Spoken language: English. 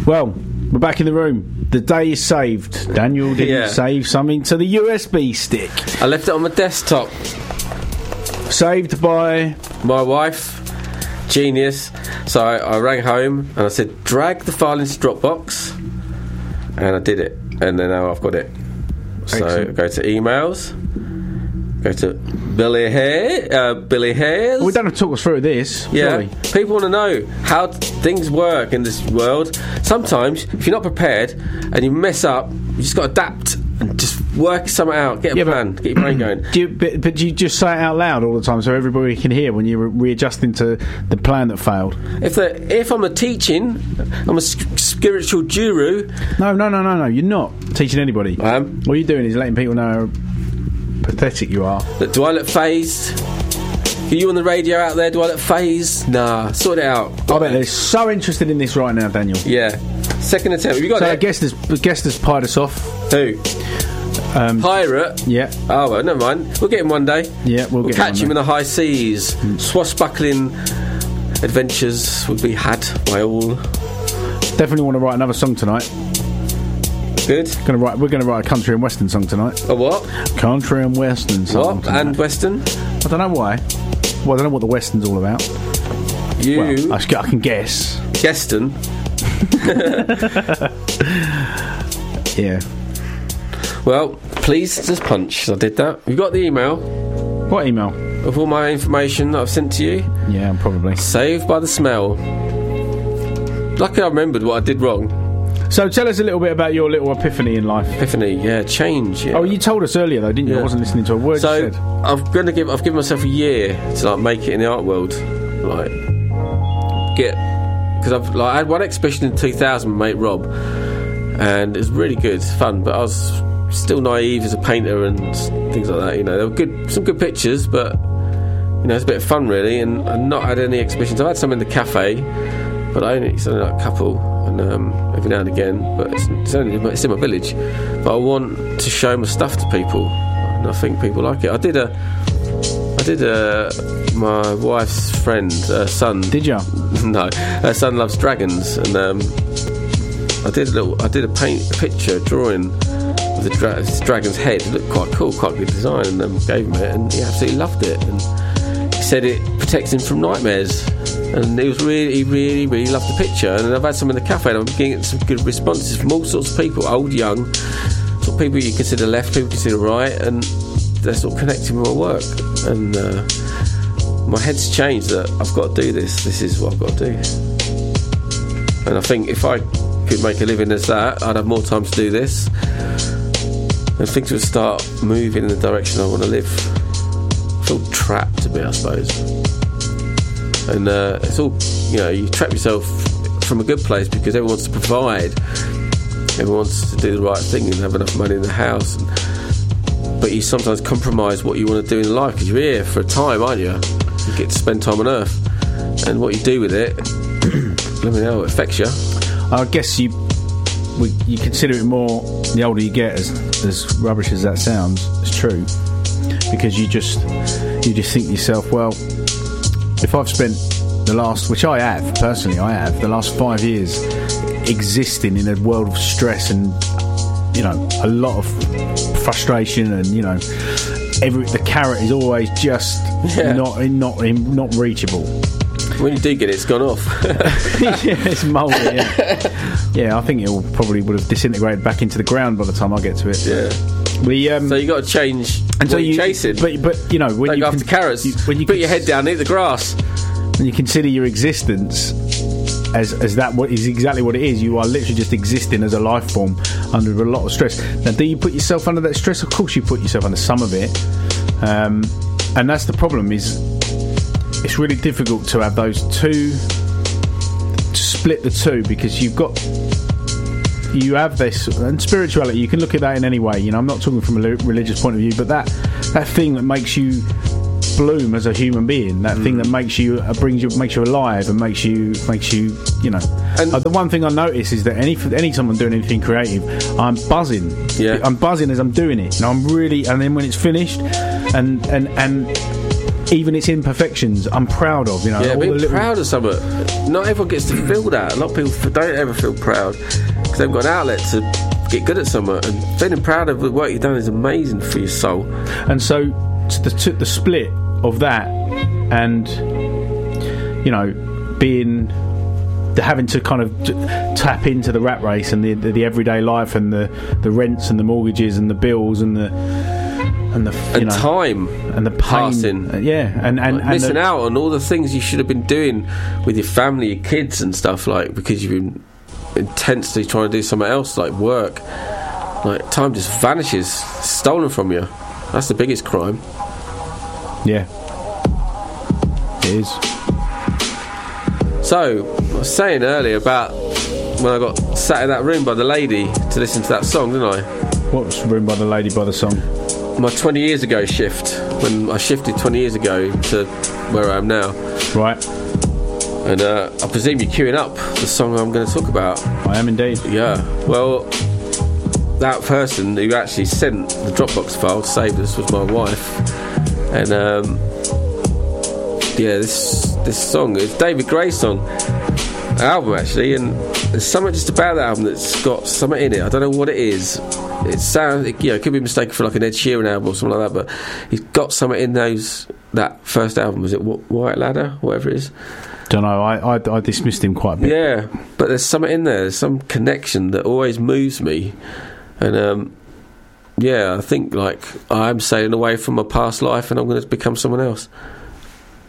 Well, we're back in the room. The day is saved. Daniel didn't save something to the USB stick. I left it on my desktop. Saved by my wife. Genius. So I rang home and I said, drag the file into Dropbox, and I did it, and then now I've got it. Excellent. So I go to emails, go to Billy Hairs. We don't have to talk us through this. Yeah, surely. People want to know how things work in this world. Sometimes, if you're not prepared and you mess up, you just got to adapt and just work something out. Get a plan. Get your brain going. But do you just say it out loud all the time so everybody can hear when you're readjusting to the plan that failed? If I'm I'm a spiritual guru. No. You're not teaching anybody. I am. What you're doing is letting people know how pathetic you are. Do I look phased? Are you on the radio out there? Do I look phased? Nah. Sort it out. I bet they're so interested in this right now, Daniel. Yeah. Second attempt. Have you got it? So guest has pied us off. Who? Pirate? Yeah. Oh, well, never mind. We'll get him one day. Yeah, we'll catch him in the high seas. Swashbuckling adventures will be had by all. Definitely want to write another song tonight. Good. We're going to write a country and western song tonight. A what? Country and western song. What? Tonight. And western? I don't know why. Well, I don't know what the western's all about. Well, I can guess. Gueston. Yeah. Well, please just punch. I did that. You got the email? What email? Of all my information that I've sent to you? Yeah, probably. Saved by the smell. Luckily I remembered what I did wrong. So tell us a little bit about your little epiphany in life. Epiphany, yeah, change. Yeah. Oh, you told us earlier though, didn't you? I wasn't listening to a word you said. I've given myself a year to make it in the art world, because I had one exhibition in 2000 with mate Rob, and it was really good, fun. But I was still naive as a painter and things like that. There were some good pictures, but it's a bit of fun really. And I've not had any exhibitions. I've had some in the cafe, but it's only like a couple, and every now and again. But it's in my village. But I want to show my stuff to people, and I think people like it. I did my wife's friend, her son. Did you? No, her son loves dragons, and I did a picture drawing of the dragon's head. It looked quite cool, quite good design, and gave him it, and he absolutely loved it. And he said it protects him from nightmares, and he really, really loved the picture. And I've had some in the cafe, and I'm getting some good responses from all sorts of people, old, young, sort of people you consider left, people consider right, and they're sort of connecting with my work. And my head's changed that I've got to do this. This is what I've got to do. And I think if I could make a living as that, I'd have more time to do this, and things would start moving in the direction I want to live. I feel trapped a bit, I suppose. And it's all, you trap yourself from a good place because everyone wants to provide, everyone wants to do the right thing and have enough money in the house, but you sometimes compromise what you want to do in life because you're here for a time, aren't you? You get to spend time on Earth, and what you do with it, let me know, it affects you. I guess you consider it more the older you get, as rubbish as that sounds. It's true, because you just think to yourself, well, if I've spent the last 5 years existing in a world of stress and a lot of frustration, and the carrot is always just not reachable. When you do get it, it's gone off. Yeah, it's mouldy. Yeah, I think it probably would have disintegrated back into the ground by the time I get to it. Yeah. So you got to change. And so you chase it. But when you go after carrots, when you put your head down, eat the grass. When you consider your existence as that, what is exactly what it is. You are literally just existing as a life form under a lot of stress. Now, do you put yourself under that stress? Of course, you put yourself under some of it, and that's the problem. Is it's really difficult to have those two, to split the two, because you have this, and spirituality, you can look at that in any way. I'm not talking from a religious point of view, but that thing that makes you bloom as a human being, that thing that makes you makes you alive and makes you And the one thing I notice is that anytime I'm doing anything creative, I'm buzzing. Yeah, I'm buzzing as I'm doing it. And I'm really, and then when it's finished, and even its imperfections, I'm proud of. You know, Yeah, all being the little- proud of something. Not everyone gets to feel that. A lot of people don't ever feel proud because they've got an outlet to get good at something. And feeling proud of the work you've done is amazing for your soul. And so the split of that, and you know, having to kind of tap into the rat race and the everyday life and the rents and the mortgages and the bills and the time and the pain, passing, and missing out on all the things you should have been doing with your family, your kids, and stuff, like, because you've been intensely trying to do something else, like work. Like, time just vanishes, stolen from you. That's the biggest crime. Yeah, it is. So, I was saying earlier about when I got sat in that room by the lady to listen to that song, didn't I? What was Room by the Lady by the song? My 20 years ago shift, when I shifted 20 years ago to where I am now. Right. And I presume you're queuing up the song I'm going to talk about. I am indeed. Yeah. Well, that person who actually sent the Dropbox file to save us was my wife. And this song is David Gray's song, album actually, and there's something just about that album that's got something in it. I don't know what it is. It sounds, it could be mistaken for like an Ed Sheeran album or something like that, but he's got something in that first album. Is it White Ladder, whatever it is? Don't know. I dismissed him quite a bit. Yeah, but there's something in there. There's some connection that always moves me, and I think like I'm sailing away from my past life, and I'm going to become someone else.